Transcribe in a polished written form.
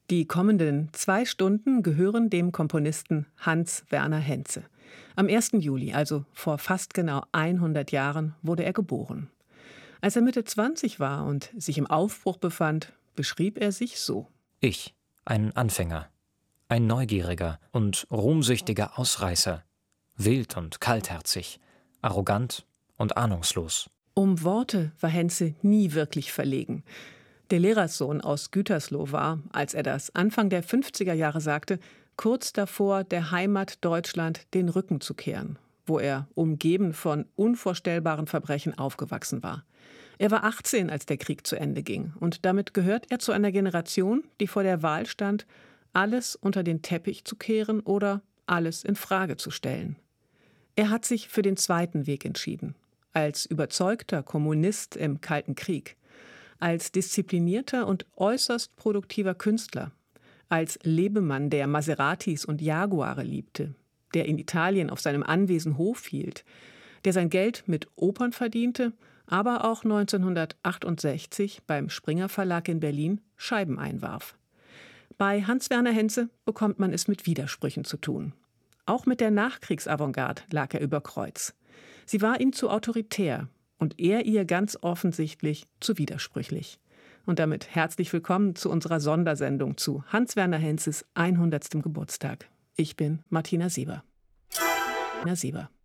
Die kommenden 2 Stunden gehören dem Komponisten Hans Werner Henze. Am 1. Juli, also vor fast genau 100 Jahren, wurde er geboren. Als er Mitte 20 war und sich im Aufbruch befand, beschrieb er sich so: Ich, ein Anfänger, ein neugieriger und ruhmsüchtiger Ausreißer, wild und kaltherzig, arrogant und ahnungslos. Um Worte war Henze nie wirklich verlegen. Der Lehrerssohn aus Gütersloh war, als er das Anfang der 50er Jahre sagte, kurz davor, der Heimat Deutschland den Rücken zu kehren, wo er umgeben von unvorstellbaren Verbrechen aufgewachsen war. Er war 18, als der Krieg zu Ende ging, und damit gehört er zu einer Generation, die vor der Wahl stand, alles unter den Teppich zu kehren oder alles in Frage zu stellen. Er hat sich für den zweiten Weg entschieden, als überzeugter Kommunist im Kalten Krieg, als disziplinierter und äußerst produktiver Künstler, als Lebemann, der Maseratis und Jaguare liebte, der in Italien auf seinem Anwesen Hof hielt, der sein Geld mit Opern verdiente, aber auch 1968 beim Springer Verlag in Berlin Scheiben einwarf. Bei Hans Werner Henze bekommt man es mit Widersprüchen zu tun. Auch mit der Nachkriegsavantgarde lag er über Kreuz. Sie war ihm zu autoritär und er ihr ganz offensichtlich zu widersprüchlich. Und damit herzlich willkommen zu unserer Sondersendung zu Hans Werner Henzes 100. Geburtstag. Ich bin Martina Sieber.